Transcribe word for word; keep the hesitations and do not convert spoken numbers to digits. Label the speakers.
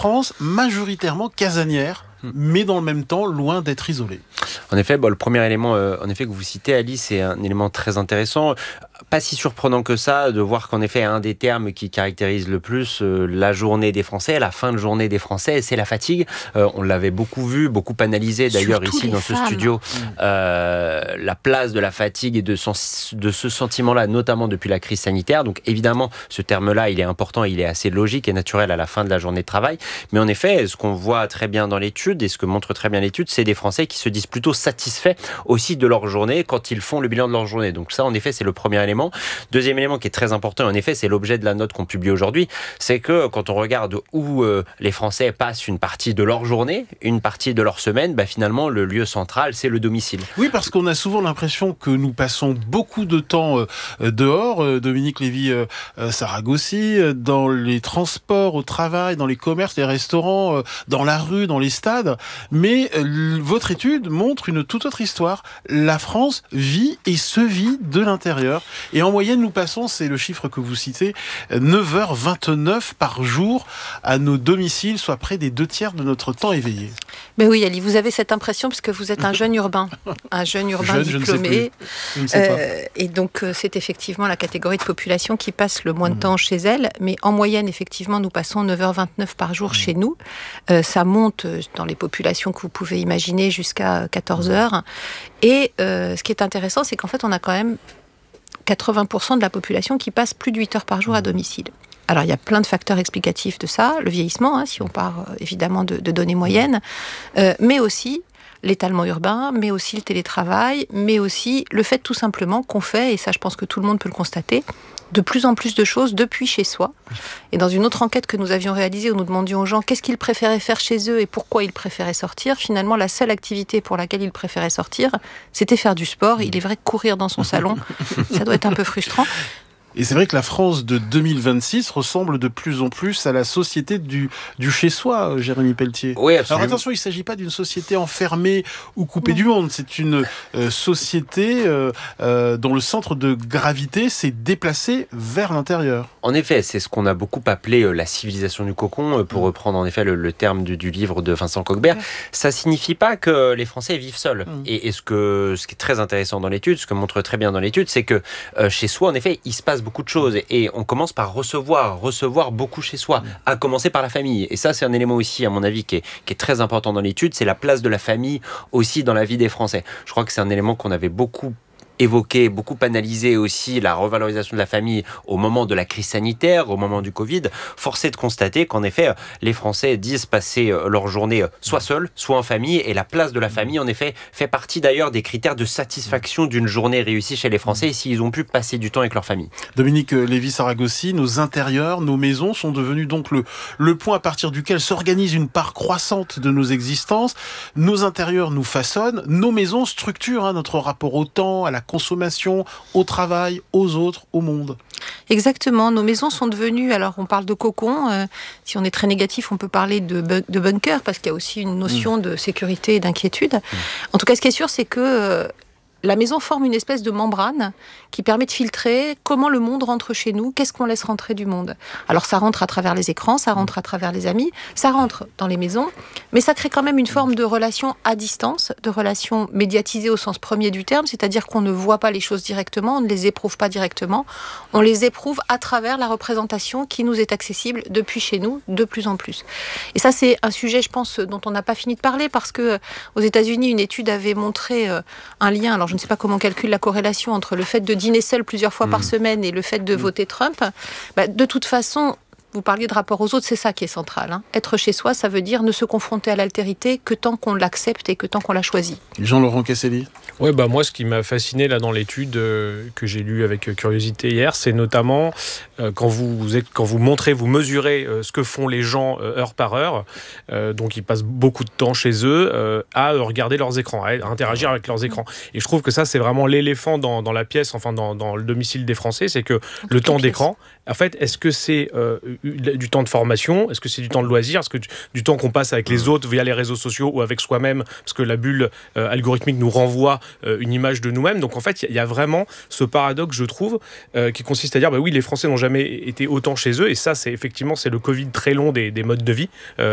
Speaker 1: France majoritairement casanière, mais dans le même temps loin d'être isolée.
Speaker 2: En effet, bon, le premier élément euh, en effet, que vous citez, Alice, c'est un élément très intéressant. Pas si surprenant que ça de voir qu'en effet, un des termes qui caractérise le plus euh, la journée des Français, la fin de journée des Français, c'est la fatigue. Euh, on l'avait beaucoup vu, beaucoup analysé d'ailleurs
Speaker 3: Surtout
Speaker 2: ici dans
Speaker 3: femmes.
Speaker 2: ce studio. Euh, la place de la fatigue et de, sens- de ce sentiment-là, notamment depuis la crise sanitaire. Donc évidemment, ce terme-là, il est important, il est assez logique et naturel à la fin de la journée de travail. Mais en effet, ce qu'on voit très bien dans l'étude et ce que montre très bien l'étude, c'est des Français qui se disent plutôt satisfaits aussi de leur journée quand ils font le bilan de leur journée. Donc ça, en effet, c'est le premier élément. Deuxième élément qui est très important, en effet, c'est l'objet de la note qu'on publie aujourd'hui, c'est que quand on regarde où euh, les Français passent une partie de leur journée, une partie de leur semaine, bah, finalement, le lieu central, c'est le domicile.
Speaker 1: Oui, parce qu'on a souvent l'impression que nous passons beaucoup de temps euh, dehors, euh, Dominique Lévy-Saragosi, euh, euh, dans les transports, au travail, dans les commerces, les restaurants, euh, dans la rue, dans les stades. Mais euh, votre étude montre une toute autre histoire. La France vit et se vit de l'intérieur. Et en moyenne, nous passons, c'est le chiffre que vous citez, neuf heures vingt-neuf par jour à nos domiciles, soit près des deux tiers de notre temps éveillé.
Speaker 3: Mais oui, Ali, vous avez cette impression puisque vous êtes un jeune urbain, un jeune urbain
Speaker 1: jeune,
Speaker 3: diplômé.
Speaker 1: Je ne sais, je ne sais
Speaker 3: euh,
Speaker 1: pas.
Speaker 3: et donc, euh, c'est effectivement la catégorie de population qui passe le moins de temps chez elle. Mais en moyenne, effectivement, nous passons neuf heures vingt-neuf par jour mmh. chez nous. Euh, ça monte dans les populations que vous pouvez imaginer jusqu'à quatorze heures. Et euh, ce qui est intéressant, c'est qu'en fait, on a quand même quatre-vingts pour cent de la population qui passe plus de huit heures par jour à domicile. Alors, il y a plein de facteurs explicatifs de ça. Le vieillissement, hein, si on part euh, évidemment de, de données moyennes, euh, mais aussi l'étalement urbain, mais aussi le télétravail, mais aussi le fait tout simplement qu'on fait, et ça je pense que tout le monde peut le constater, de plus en plus de choses depuis chez soi. Et dans une autre enquête que nous avions réalisée où nous demandions aux gens qu'est-ce qu'ils préféraient faire chez eux et pourquoi ils préféraient sortir, finalement la seule activité pour laquelle ils préféraient sortir, c'était faire du sport. Il est vrai que courir dans son salon, ça doit être un peu frustrant.
Speaker 1: Et c'est vrai que la France de deux mille vingt-six ressemble de plus en plus à la société du, du chez-soi, Jérémy Pelletier.
Speaker 2: Oui, absolument.
Speaker 1: Alors attention, il ne s'agit pas d'une société enfermée ou coupée non. du monde. C'est une euh, société euh, euh, dont le centre de gravité s'est déplacé vers l'intérieur.
Speaker 2: En effet, c'est ce qu'on a beaucoup appelé euh, la civilisation du cocon, euh, pour mmh. reprendre en effet le, le terme du, du livre de Vincent Coquebert. Ouais. Ça ne signifie pas que les Français vivent seuls. Mmh. Et, et ce, que, ce qui est très intéressant dans l'étude, ce que montre très bien dans l'étude, c'est que euh, chez soi, en effet, il se passe beaucoup de choses et on commence par recevoir, recevoir beaucoup chez soi, à commencer par la famille. Et ça, c'est un élément aussi, à mon avis, qui est, qui est très important dans l'étude, c'est la place de la famille aussi dans la vie des Français. Je crois que c'est un élément qu'on avait beaucoup évoqué, beaucoup analysé aussi la revalorisation de la famille au moment de la crise sanitaire, au moment du Covid. Force est de constater qu'en effet, les Français disent passer leur journée soit seuls, soit en famille, et la place de la famille, en effet, fait partie d'ailleurs des critères de satisfaction d'une journée réussie chez les Français, s'ils ont pu passer du temps avec leur famille.
Speaker 1: Dominique Lévy-Saragosi, nos intérieurs, nos maisons sont devenus donc le, le point à partir duquel s'organise une part croissante de nos existences. Nos intérieurs nous façonnent, nos maisons structurent hein, notre rapport au temps, à la consommation, au travail, aux autres, au monde.
Speaker 3: Exactement. Nos maisons sont devenues, alors on parle de cocon, euh, si on est très négatif, on peut parler de, bu- de bunker, parce qu'il y a aussi une notion mmh. de sécurité et d'inquiétude. Mmh. En tout cas, ce qui est sûr, c'est que euh, la maison forme une espèce de membrane qui permet de filtrer comment le monde rentre chez nous, qu'est-ce qu'on laisse rentrer du monde. Alors ça rentre à travers les écrans, ça rentre à travers les amis, ça rentre dans les maisons, mais ça crée quand même une forme de relation à distance, de relation médiatisée au sens premier du terme, c'est-à-dire qu'on ne voit pas les choses directement, on ne les éprouve pas directement, on les éprouve à travers la représentation qui nous est accessible depuis chez nous, de plus en plus. Et ça, c'est un sujet, je pense, dont on n'a pas fini de parler, parce que aux États-Unis, une étude avait montré euh, un lien, alors je ne sais pas comment on calcule la corrélation entre le fait de dîner seul plusieurs fois mmh. par semaine et le fait de mmh. voter Trump. Bah, de toute façon, vous parliez de rapport aux autres, c'est ça qui est central. Hein. Être chez soi, ça veut dire ne se confronter à l'altérité que tant qu'on l'accepte et que tant qu'on la choisit.
Speaker 1: Jean-Laurent Casselli.
Speaker 4: Ouais, bah moi, ce qui m'a fasciné là dans l'étude euh, que j'ai lue avec curiosité hier, c'est notamment euh, quand vous, vous êtes, quand vous montrez, vous mesurez euh, ce que font les gens euh, heure par heure. Euh, donc, ils passent beaucoup de temps chez eux euh, à regarder leurs écrans, à, à interagir avec leurs écrans. Et je trouve que ça, c'est vraiment l'éléphant dans, dans la pièce, enfin dans, dans le domicile des Français, c'est que le temps d'écran. En fait, est-ce que c'est euh, du temps de formation ? Est-ce que c'est du temps de loisir ? Est-ce que du, du temps qu'on passe avec les autres via les réseaux sociaux ou avec soi-même ? Parce que la bulle euh, algorithmique nous renvoie euh, une image de nous-mêmes. Donc en fait, il y, y a vraiment ce paradoxe, je trouve, euh, qui consiste à dire, bah oui, les Français n'ont jamais été autant chez eux. Et ça, c'est effectivement, c'est le Covid très long des, des modes de vie. Euh,